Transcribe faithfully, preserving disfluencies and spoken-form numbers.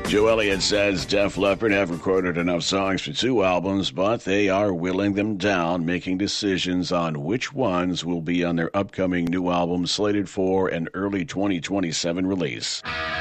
Joe Elliott says Def Leppard have recorded enough songs for two albums, but they are whittling them down, making decisions on which ones will be on their upcoming new album slated for an early twenty twenty-seven release.